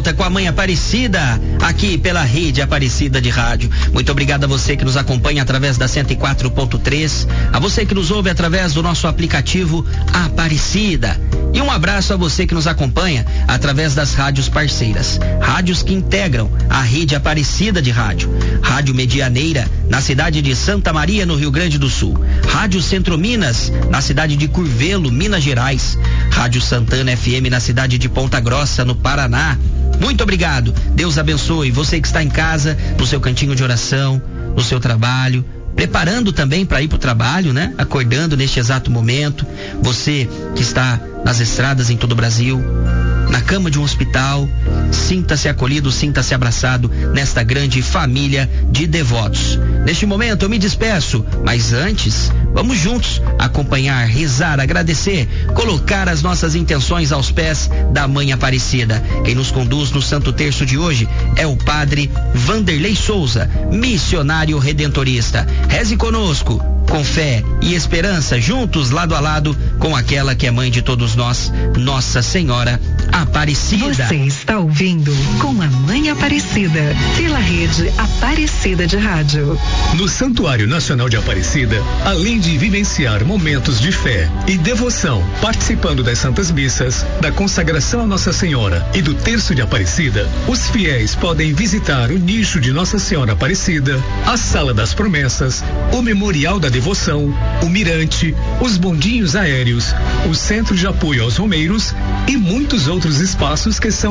volta com a Mãe Aparecida, aqui pela Rede Aparecida de Rádio. Muito obrigado a você que nos acompanha através da 104.3, a você que nos ouve através do nosso aplicativo Aparecida. E um abraço a você que nos acompanha através das rádios parceiras, rádios que integram a Rede Aparecida de Rádio. Rádio Medianeira, na cidade de Santa Maria, no Rio Grande do Sul. Rádio Centro Minas, na cidade de Curvelo, Minas Gerais. Rádio Santana FM, na cidade de Ponta Grossa, no Paraná. Muito obrigado. Deus abençoe você que está em casa, no seu cantinho de oração, no seu trabalho, preparando também para ir para o trabalho, né? Acordando neste exato momento. Você que está nas estradas em todo o Brasil, na cama de um hospital, sinta-se acolhido, sinta-se abraçado nesta grande família de devotos. Neste momento eu me despeço, mas antes, vamos juntos acompanhar, rezar, agradecer, colocar as nossas intenções aos pés da Mãe Aparecida. Quem nos conduz no Santo Terço de hoje é o Padre Vanderlei Souza, missionário redentorista. Reze conosco, com fé e esperança, juntos, lado a lado, com aquela que é mãe de todos nós, Nossa Senhora Aparecida. Você está ouvindo Com a Mãe Aparecida, pela Rede Aparecida de Rádio. No Santuário Nacional de Aparecida, além de vivenciar momentos de fé e devoção, participando das Santas Missas, da consagração a Nossa Senhora e do Terço de Aparecida, os fiéis podem visitar o nicho de Nossa Senhora Aparecida, a Sala das Promessas, o Memorial da Devoção, o Mirante, os bondinhos aéreos, o Centro de Apoio aos Romeiros e muitos outros espaços que são